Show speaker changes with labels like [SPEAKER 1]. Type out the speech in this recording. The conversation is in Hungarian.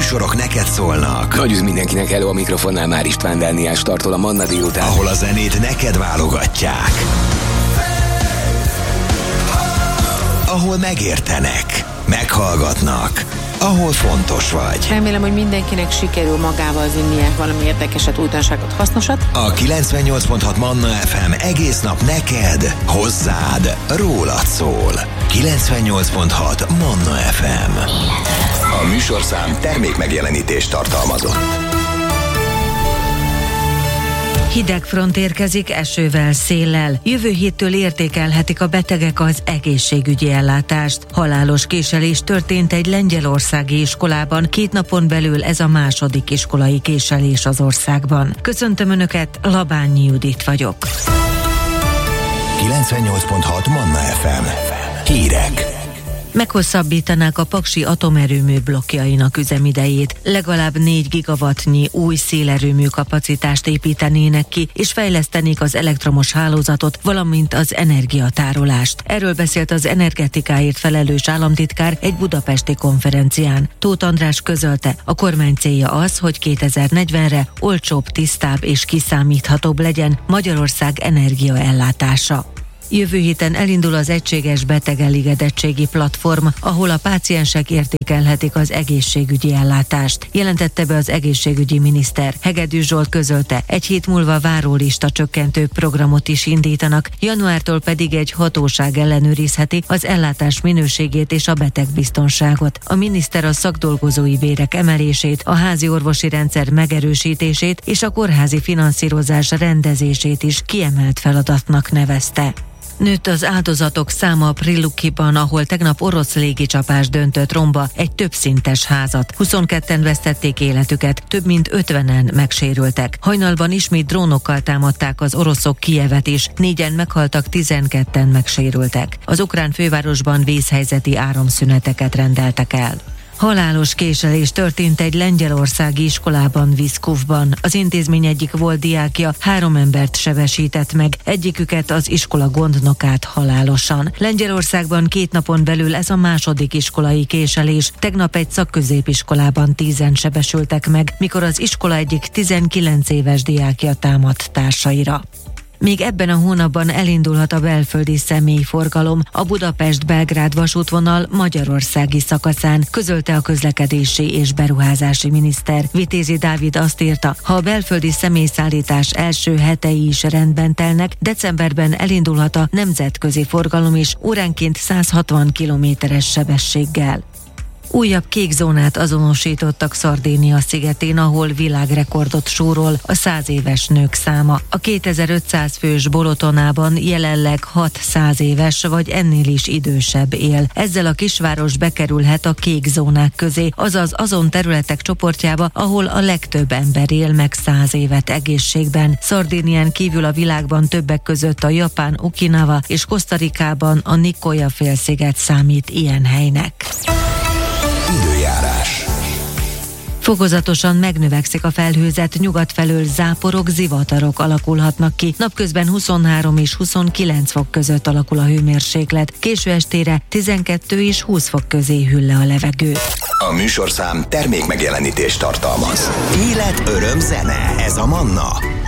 [SPEAKER 1] műsorok neked szólnak.
[SPEAKER 2] Nagy üz mindenkinek, hello, a mikrofonnál már István Dániás tartol a Manna délután.
[SPEAKER 1] Ahol a zenét neked válogatják. Ahol megértenek, meghallgatnak, ahol fontos vagy.
[SPEAKER 3] Remélem, hogy mindenkinek sikerül magával vinnie valami érdekeset, újdonságot, hasznosat.
[SPEAKER 1] A 98.6 Manna FM egész nap neked, hozzád, rólad szól. 98.6 Manna FM. A műsorszám termékmegjelenítést tartalmazott.
[SPEAKER 4] Hideg front érkezik esővel, széllel. Jövő héttől értékelhetik a betegek az egészségügyi ellátást. Halálos késelés történt egy lengyelországi iskolában. 2 napon belül ez a második iskolai késelés az országban. Köszöntöm Önöket, Labányi Judit vagyok.
[SPEAKER 1] 98.6 Manna FM. Hírek.
[SPEAKER 4] Meghosszabbítanák a paksi atomerőmű blokkjainak üzemidejét, legalább 4 gigawattnyi új szélerőmű kapacitást építenének ki, és fejlesztenék az elektromos hálózatot, valamint az energiatárolást. Erről beszélt az energetikáért felelős államtitkár egy budapesti konferencián. Tóth András közölte, a kormány célja az, hogy 2040-re olcsóbb, tisztább és kiszámíthatóbb legyen Magyarország energiaellátása. Jövő héten elindul az egységes betegelégedettségi platform, ahol a páciensek értékelhetik az egészségügyi ellátást. Jelentette be az egészségügyi miniszter. Hegedűs Zsolt közölte, 1 hét múlva várólista csökkentő programot is indítanak, januártól pedig egy hatóság ellenőrizheti az ellátás minőségét és a betegbiztonságot. A miniszter a szakdolgozói bérek emelését, a házi orvosi rendszer megerősítését és a kórházi finanszírozás rendezését is kiemelt feladatnak nevezte. Nőtt az áldozatok száma a Prillukiban, ahol tegnap orosz légicsapás döntött romba egy többszintes házat. 22-en vesztették életüket, több mint 50-en megsérültek. Hajnalban ismét drónokkal támadták az oroszok Kijevet is, 4-en meghaltak, 12-en megsérültek. Az ukrán fővárosban vészhelyzeti áramszüneteket rendeltek el. Halálos késelés történt egy lengyelországi iskolában, Viszkuvban. Az intézmény egyik volt diákja 3 embert sebesített meg, egyiküket, az iskola gondnokát halálosan. Lengyelországban 2 napon belül ez a második iskolai késelés. Tegnap egy szakközépiskolában 10-en sebesültek meg, mikor az iskola egyik 19 éves diákja támadt társaira. Még ebben a hónapban elindulhat a belföldi személyforgalom a Budapest-Belgrád vasútvonal magyarországi szakaszán, közölte a közlekedési és beruházási miniszter. Vitézi Dávid azt írta, ha a belföldi személyszállítás első hetei is rendben telnek, decemberben elindulhat a nemzetközi forgalom is óránként 160 km/s sebességgel. Újabb kék zónát azonosítottak Szardínia szigetén, ahol világrekordot súrol a 100 éves nők száma. A 2500 fős Bolotonában jelenleg 600 éves vagy ennél is idősebb él. Ezzel a kisváros bekerülhet a kék zónák közé, azaz azon területek csoportjába, ahol a legtöbb ember él meg 100 évet egészségben. Szardínián kívül a világban többek között a japán Okinawa és Kosztarikában a Nicoya félsziget számít ilyen helynek.
[SPEAKER 1] Időjárás.
[SPEAKER 4] Fokozatosan megnövekszik a felhőzet, nyugat felől záporok, zivatarok alakulhatnak ki. Napközben 23 és 29 fok között alakul a hőmérséklet. Késő estére 12 és 20 fok közé hűl le a levegő.
[SPEAKER 1] A műsorszám termékmegjelenítést tartalmaz. Élet, öröm, zene. Ez a Manna.